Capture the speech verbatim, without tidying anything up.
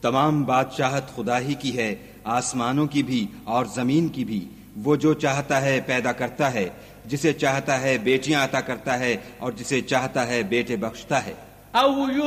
तमाम बादशाहत खुदा ही की है, आसमानों की भी और जमीन की भी। वो जो चाहता है पैदा करता है, जिसे चाहता है बेटियां अता करता है और जिसे चाहता है बेटे बख्शता है।